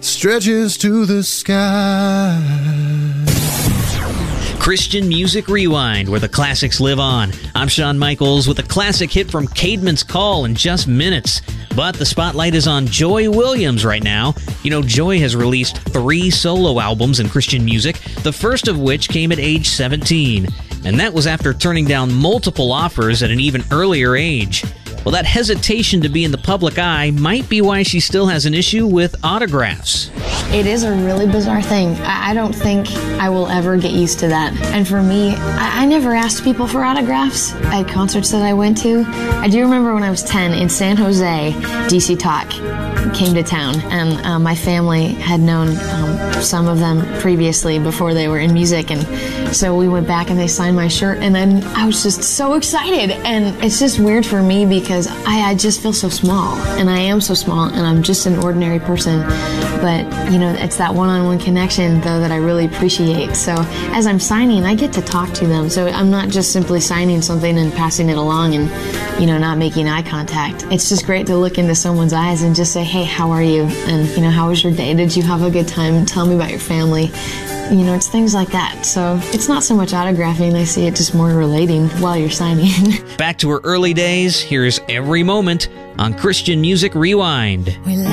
stretches to the sky. Christian Music Rewind, where the classics live on. I'm Shawn Michaels with a classic hit from Caedmon's Call in just minutes. But the spotlight is on Joy Williams right now. You know, Joy has released 3 solo albums in Christian music, the first of which came at age 17. And that was after turning down multiple offers at an even earlier age. Well, that hesitation to be in the public eye might be why she still has an issue with autographs. It is a really bizarre thing. I don't think I will ever get used to that. And for me, I never asked people for autographs at concerts that I went to. I do remember when I was 10 in San Jose, DC Talk came to town, and my family had known some of them previously before they were in music, and so we went back and they signed my shirt, and then I was just so excited. And it's just weird for me because I just feel so small, and I am so small, and I'm just an ordinary person. But, you know, it's that one-on-one connection, though, that I really appreciate. So as I'm signing, I get to talk to them. So I'm not just simply signing something and passing it along and, you know, not making eye contact. It's just great to look into someone's eyes and just say, hey, how are you? And, you know, how was your day? Did you have a good time? Tell me about your family. You know, it's things like that. So it's not so much autographing. I see it just more relating while you're signing. Back to her early days, here's Every Moment on Christian Music Rewind.